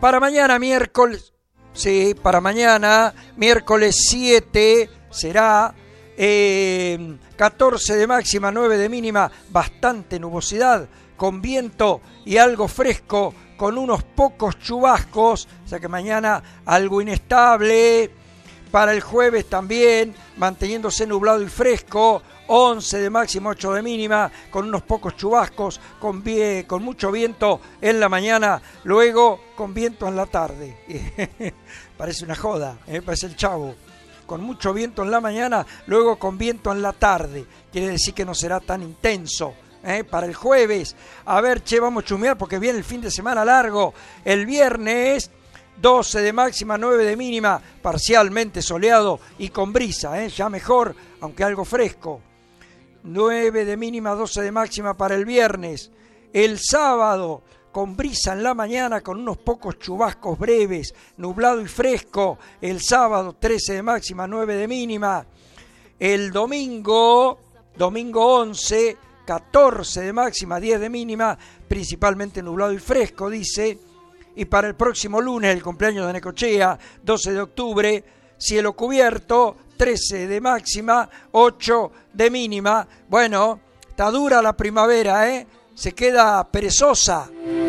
Para mañana miércoles, sí, para mañana miércoles 7 será 14 de máxima, 9 de mínima, bastante nubosidad, con viento y algo fresco, con unos pocos chubascos, o sea que mañana algo inestable. Para el jueves también, manteniéndose nublado y fresco, 11 de máxima, 8 de mínima, con unos pocos chubascos, con mucho viento en la mañana, luego con viento en la tarde. Parece una joda, parece el Chavo. Con mucho viento en la mañana, luego con viento en la tarde. Quiere decir que no será tan intenso. Para el jueves, a ver, vamos a chumear porque viene el fin de semana largo. El viernes, 12 de máxima, 9 de mínima, parcialmente soleado y con brisa, ya mejor, aunque algo fresco. 9 de mínima, 12 de máxima para el viernes. El sábado, con brisa en la mañana, con unos pocos chubascos breves, nublado y fresco. El sábado, 13 de máxima, 9 de mínima. El domingo 11, 14 de máxima, 10 de mínima, principalmente nublado y fresco, dice. Y para el próximo lunes, el cumpleaños de Necochea, 12 de octubre, cielo cubierto, 13 de máxima, 8 de mínima. Bueno, está dura la primavera, se queda perezosa.